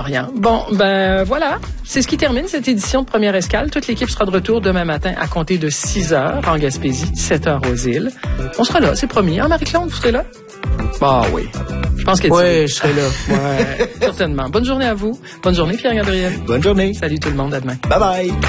Florian. Bon, ben voilà. C'est ce qui termine cette édition de Première Escale. Toute l'équipe sera de retour demain matin à compter de 6h en Gaspésie, 7h aux îles. On sera là, c'est promis. Hein, Marie-Claude, vous serez là? Ah oui. Je pense qu'elle je serai là. Ouais, certainement. Bonne journée à vous. Bonne journée, Pierre-Gabriel. Bonne journée. Salut tout le monde. À demain. Bye bye.